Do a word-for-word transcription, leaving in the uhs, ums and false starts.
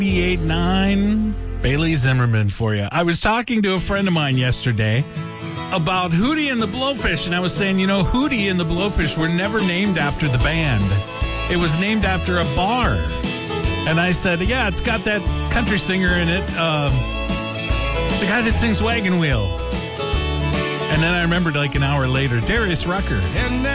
eight nine Bailey Zimmerman for you. I was talking to a friend of mine yesterday about Hootie and the Blowfish, and I was saying, you know, Hootie and the Blowfish were never named after the band. It was named after a bar. And I said, yeah, it's got that country singer in it, um, the guy that sings Wagon Wheel. And then I remembered like an hour later, Darius Rucker.